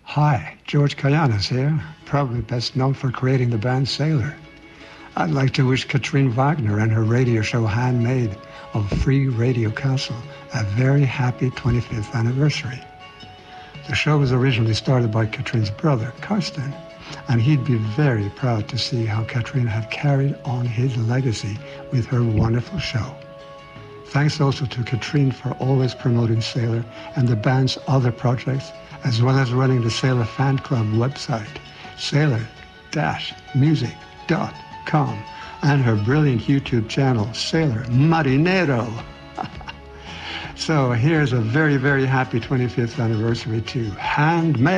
Hi, George Kayanis here, probably best known for creating the band Sailor. I'd like to wish Katrine Wagner and her radio show Handmade of Free Radio Castle a very happy 25th anniversary. The show was originally started by Katrine's brother, Karsten, and he'd be very proud to see how Katrine had carried on his legacy with her wonderful show. Thanks also to Katrine for always promoting Sailor and the band's other projects, as well as running the Sailor Fan Club website, sailor-music.com, and her brilliant YouTube channel, Sailor Marinero. So here's a very, very happy 25th anniversary to Handmade.